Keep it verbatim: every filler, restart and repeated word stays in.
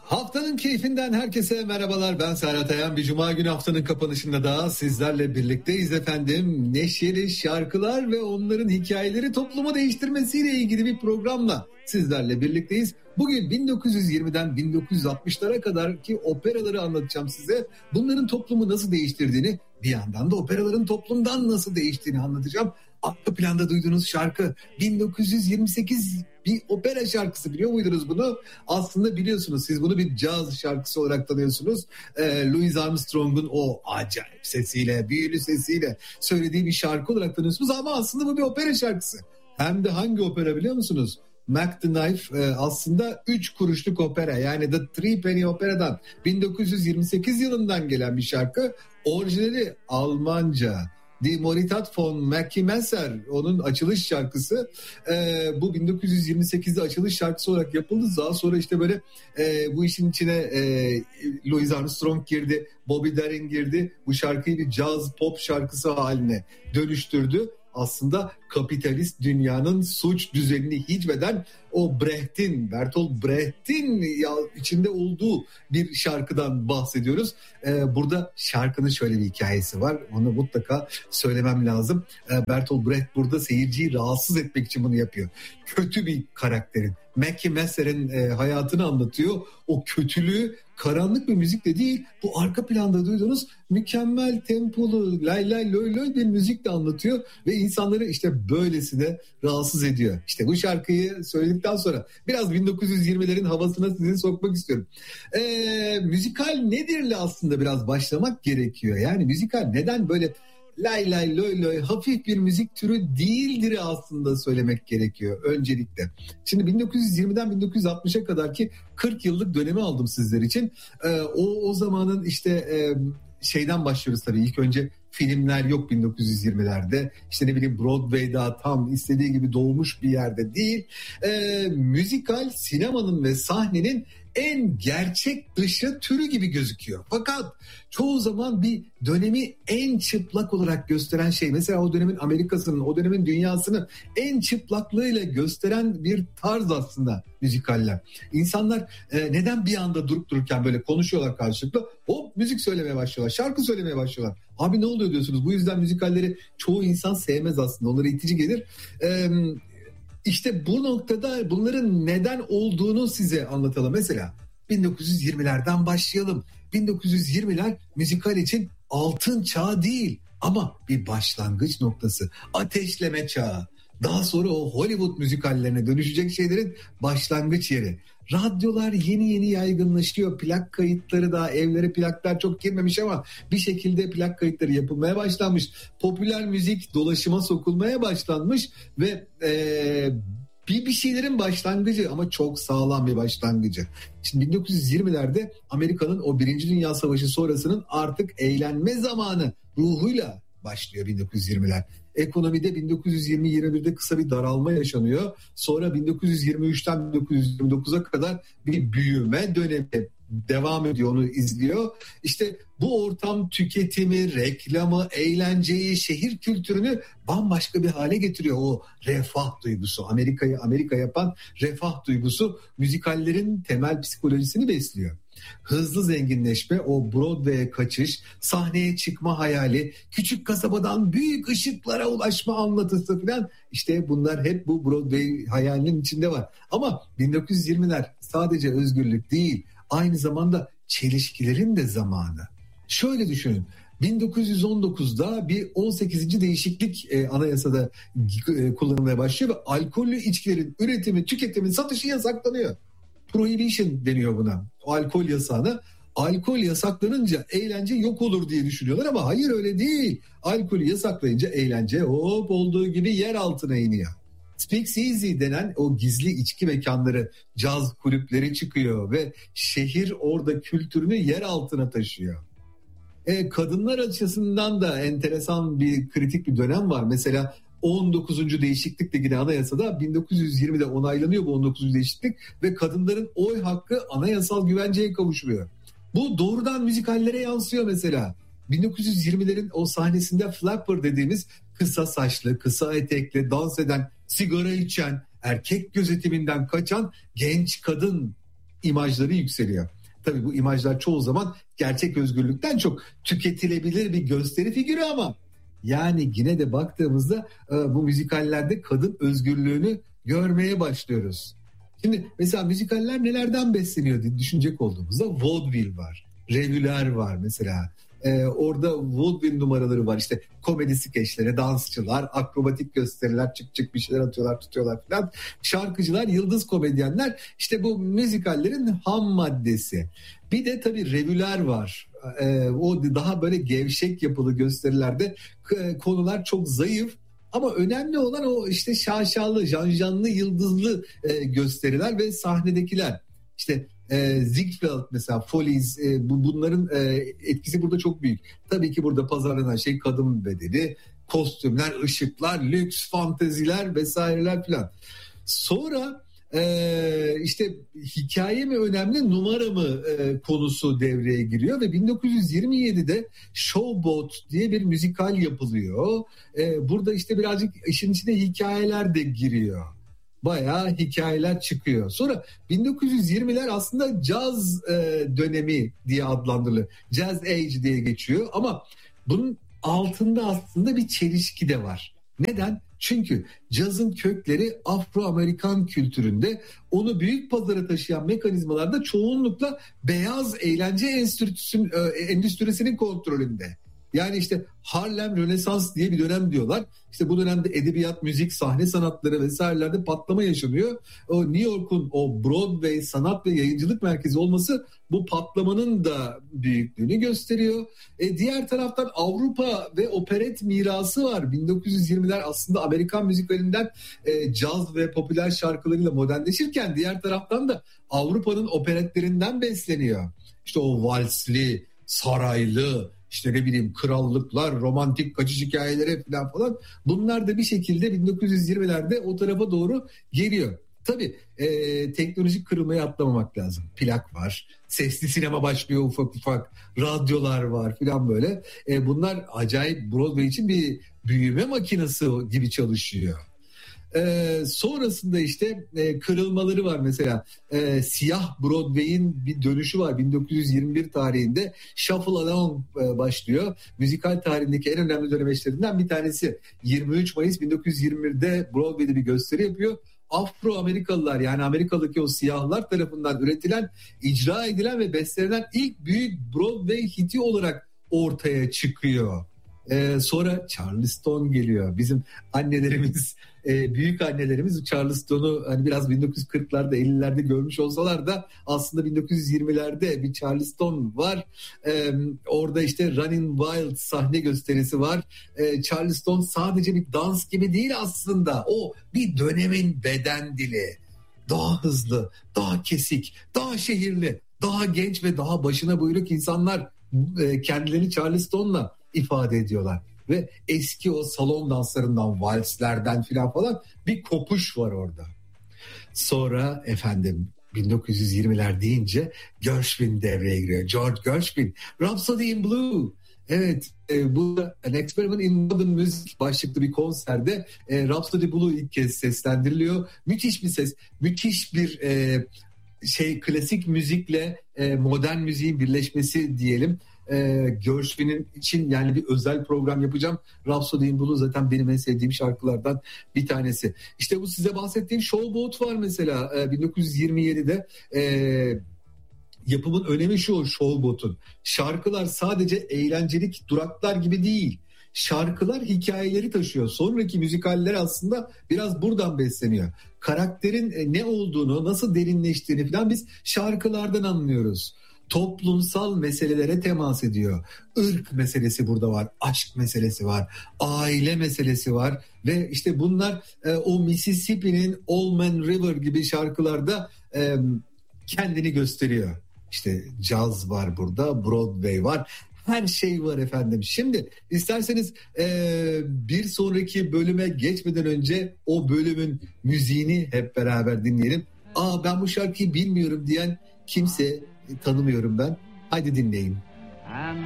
Haftanın keyfinden herkese merhabalar. Ben Serhat Ayan. Bir cuma günü haftanın kapanışında da sizlerle birlikteyiz efendim. Neşeli şarkılar ve onların hikayeleri toplumu değiştirmesiyle ilgili bir programla sizlerle birlikteyiz. Bugün bin dokuz yüz yirmiden bin dokuz yüz altmışlara kadar ki operaları anlatacağım size. Bunların toplumu nasıl değiştirdiğini, bir yandan da operaların toplumdan nasıl değiştiğini anlatacağım. Arka planda duyduğunuz şarkı bin dokuz yüz yirmi sekiz bir opera şarkısı, biliyor muydunuz bunu? Aslında biliyorsunuz, siz bunu bir caz şarkısı olarak tanıyorsunuz. Ee, Louis Armstrong'un o acayip sesiyle, büyülü sesiyle söylediği bir şarkı olarak tanıyorsunuz ama aslında bu bir opera şarkısı. Hem de hangi opera biliyor musunuz? Mac the Knife e, aslında üç kuruşluk opera, yani The Three Penny Opera'dan bin dokuz yüz yirmi sekiz yılından gelen bir şarkı. Orijinali Almanca. Die Moritat von Mackie Messer, onun açılış şarkısı. Ee, bu bin dokuz yüz yirmi sekizde açılış şarkısı olarak yapıldı. Daha sonra işte böyle e, bu işin içine e, Louis Armstrong girdi, Bobby Darin girdi. Bu şarkıyı bir caz pop şarkısı haline dönüştürdü. Aslında kapitalist dünyanın suç düzenini hicveden o Brecht'in, Bertolt Brecht'in içinde olduğu bir şarkıdan bahsediyoruz. Ee, burada şarkının şöyle bir hikayesi var. Onu mutlaka söylemem lazım. Ee, Bertolt Brecht burada seyirciyi rahatsız etmek için bunu yapıyor. Kötü bir karakterin, Mackie Messer'in e, hayatını anlatıyor. O kötülüğü karanlık bir müzikle değil, bu arka planda duyduğunuz mükemmel tempolu lay lay loy loy bir müzikle anlatıyor ve insanları işte böylesine rahatsız ediyor. İşte bu şarkıyı söyledikten sonra biraz bin dokuz yüz yirmilerin havasına sizi sokmak istiyorum. Ee, müzikal nedirle aslında biraz başlamak gerekiyor. Yani müzikal neden böyle lay lay loy loy hafif bir müzik türü değildir aslında söylemek gerekiyor öncelikle. Şimdi bin dokuz yüz yirmiden bin dokuz yüz altmışa kadar ki kırk yıllık dönemi aldım sizler için. Ee, o o zamanın işte e, şeyden başlıyoruz tabii. İlk önce filmler yok bin dokuz yüz yirmilerde. İşte ne bileyim, Broadway daha tam istediği gibi doğmuş bir yerde değil. Ee, müzikal sinemanın ve sahnenin en gerçek dışı türü gibi gözüküyor. Fakat çoğu zaman bir dönemi en çıplak olarak gösteren şey. Mesela o dönemin Amerika'sının, o dönemin dünyasını en çıplaklığıyla gösteren bir tarz aslında müzikaller. İnsanlar e, neden bir anda durup dururken böyle konuşuyorlar karşılıklı? Hop müzik söylemeye başlıyorlar, şarkı söylemeye başlıyorlar. Abi ne oluyor diyorsunuz? Bu yüzden müzikalleri çoğu insan sevmez aslında. Onlara itici gelir. Eee... İşte bu noktada bunların neden olduğunu size anlatalım. Mesela bin dokuz yüz yirmilerden başlayalım. bin dokuz yüz yirmiler müzikal için altın çağı değil ama bir başlangıç noktası. Ateşleme çağı. Daha sonra o Hollywood müzikallerine dönüşecek şeylerin başlangıç yeri. Radyolar yeni yeni yaygınlaşıyor. Plak kayıtları da, evlere plaklar çok girmemiş ama bir şekilde plak kayıtları yapılmaya başlanmış. Popüler müzik dolaşıma sokulmaya başlanmış ve ee, bir bir şeylerin başlangıcı ama çok sağlam bir başlangıcı. Şimdi bin dokuz yüz yirmilerde Amerika'nın o Birinci Dünya Savaşı sonrasının artık eğlenme zamanı ruhuyla başlıyor bin dokuz yüz yirmiler. Ekonomide bin dokuz yüz yirmi yirmi birde kısa bir daralma yaşanıyor. Sonra bin dokuz yüz yirmi üçten bin dokuz yüz yirmi dokuza kadar bir büyüme dönemi devam ediyor, onu izliyor. İşte bu ortam tüketimi, reklamı, eğlenceyi, şehir kültürünü bambaşka bir hale getiriyor. O refah duygusu, Amerika'yı Amerika yapan refah duygusu müzikallerin temel psikolojisini besliyor. Hızlı zenginleşme, o Broadway'e kaçış, sahneye çıkma hayali, küçük kasabadan büyük ışıklara ulaşma anlatısı falan, işte bunlar hep bu Broadway hayalinin içinde var. Ama bin dokuz yüz yirmiler sadece özgürlük değil, aynı zamanda çelişkilerin de zamanı. Şöyle düşünün, bin dokuz yüz on dokuzda bir on sekizinci değişiklik e, anayasada e, kullanılmaya başlıyor ve alkollü içkilerin üretimi, tüketimi, satışı yasaklanıyor. Prohibition deniyor buna, alkol yasağına. Alkol yasaklanınca eğlence yok olur diye düşünüyorlar ama hayır, öyle değil. Alkolü yasaklayınca eğlence hop olduğu gibi yer altına iniyor. Speakeasy denen o gizli içki mekanları, caz kulüpleri çıkıyor ve şehir orada kültürünü yer altına taşıyor. E, kadınlar açısından da enteresan bir kritik bir dönem var. Mesela on dokuzuncu değişiklikle ilgili anayasada bin dokuz yüz yirmide onaylanıyor bu on dokuzuncu değişiklik ve kadınların oy hakkı anayasal güvenceye kavuşuyor. Bu doğrudan müzikallere yansıyor mesela. bin dokuz yüz yirmilerin o sahnesinde flapper dediğimiz kısa saçlı, kısa etekli, dans eden, sigara içen, erkek gözetiminden kaçan genç kadın imajları yükseliyor. Tabii bu imajlar çoğu zaman gerçek özgürlükten çok tüketilebilir bir gösteri figürü ama yani yine de baktığımızda bu müzikallerde kadın özgürlüğünü görmeye başlıyoruz. Şimdi mesela müzikaller nelerden besleniyor diye düşünecek olduğumuzda vaudeville var, revüler var mesela. Ee, orada vaudeville numaraları var, işte komedi skeçleri, dansçılar, akrobatik gösteriler, çık çık bir şeyler atıyorlar, tutuyorlar falan. Şarkıcılar, yıldız komedyenler, işte bu müzikallerin ham maddesi. Bir de tabii revüler var. Ee, o daha böyle gevşek yapılı gösterilerde konular çok zayıf. Ama önemli olan o işte şaşalı, janjanlı, yıldızlı e, gösteriler ve sahnedekiler. İşte e, Ziegfeld mesela, Follies, e, bu, bunların e, etkisi burada çok büyük. Tabii ki burada pazarlanan şey kadın bedeni, kostümler, ışıklar, lüks, fanteziler vesaireler filan. Sonra e, işte hikaye mi önemli, numara mı e, konusu devreye giriyor ve bin dokuz yüz yirmi yedide Showboat diye bir müzikal yapılıyor. E, burada işte birazcık işin içine hikayeler de giriyor. Bayağı hikayeler çıkıyor. Sonra bin dokuz yüz yirmiler aslında caz e, dönemi diye adlandırılıyor. Jazz Age diye geçiyor ama bunun altında aslında bir çelişki de var. Neden? Çünkü cazın kökleri Afro-Amerikan kültüründe, onu büyük pazara taşıyan mekanizmalarda çoğunlukla beyaz eğlence endüstrisinin kontrolünde. Yani işte Harlem Rönesans diye bir dönem diyorlar. İşte bu dönemde edebiyat, müzik, sahne sanatları vesairelerde patlama yaşanıyor. O New York'un o Broadway sanat ve yayıncılık merkezi olması bu patlamanın da büyüklüğünü gösteriyor. E diğer taraftan Avrupa ve operet mirası var. bin dokuz yüz yirmiler aslında Amerikan müzikalinden e, caz ve popüler şarkılarıyla modernleşirken diğer taraftan da Avrupa'nın operetlerinden besleniyor. İşte o valsli, saraylı, İşte ne bileyim krallıklar, romantik kaçış hikayeleri falan falan, bunlar da bir şekilde bin dokuz yüz yirmilerde o tarafa doğru geliyor. Tabii e, teknolojik kırılmayı atlamamak lazım. Plak var, sesli sinema başlıyor ufak ufak, radyolar var falan böyle. E, bunlar acayip Broadway için bir büyüme makinesi gibi çalışıyor. Ee, sonrasında işte e, kırılmaları var mesela. E, siyah Broadway'in bir dönüşü var bin dokuz yüz yirmi bir tarihinde. Shuffle Along e, başlıyor. Müzikal tarihindeki en önemli dönemeçlerinden bir tanesi. yirmi üç Mayıs bin dokuz yüz yirmi birde Broadway'de bir gösteri yapıyor. Afro-Amerikalılar, yani Amerika'daki o siyahlar tarafından üretilen, icra edilen ve bestelenen ilk büyük Broadway hiti olarak ortaya çıkıyor. Ee, sonra Charleston geliyor. Bizim annelerimiz, e, büyük annelerimiz Charleston'u hani biraz bin dokuz yüz kırklarda ellilerde görmüş olsalar da aslında bin dokuz yüz yirmilerde bir Charleston var. Ee, orada işte Running Wild sahne gösterisi var. Ee, Charleston sadece bir dans gibi değil aslında. O bir dönemin beden dili. Daha hızlı, daha kesik, daha şehirli, daha genç ve daha başına buyruk insanlar e, kendilerini Charleston'la ifade ediyorlar. Ve eski o salon danslarından, valslerden filan falan bir kopuş var orada. Sonra efendim bin dokuz yüz yirmiler deyince Gershwin devreye giriyor. George Gershwin, Rhapsody in Blue. Evet, e, bu An Experiment in Modern Music başlıklı bir konserde e, Rhapsody Blue ilk kez seslendiriliyor. Müthiş bir ses, müthiş bir e, şey, klasik müzikle e, modern müziğin birleşmesi diyelim. Ee, Gershwin'in için yani bir özel program yapacağım. Rhapsody in Blue zaten benim en sevdiğim şarkılardan bir tanesi. İşte bu size bahsettiğim Showboat var mesela ee, bin dokuz yüz yirmi yedide. Ee, yapımın önemi şu, Showboat'un. Şarkılar sadece eğlencelik duraklar gibi değil. Şarkılar hikayeleri taşıyor. Sonraki müzikaller aslında biraz buradan besleniyor. Karakterin ne olduğunu, nasıl derinleştiğini falan biz şarkılardan anlıyoruz. Toplumsal meselelere temas ediyor. Irk meselesi burada var, aşk meselesi var, aile meselesi var ve işte bunlar e, o Mississippi'nin Old Man River gibi şarkılarda e, kendini gösteriyor. İşte caz var burada, Broadway var, her şey var efendim. Şimdi isterseniz e, bir sonraki bölüme geçmeden önce o bölümün müziğini hep beraber dinleyelim. Aa, ben bu şarkıyı bilmiyorum diyen kimse tanımıyorum ben. Haydi dinleyin.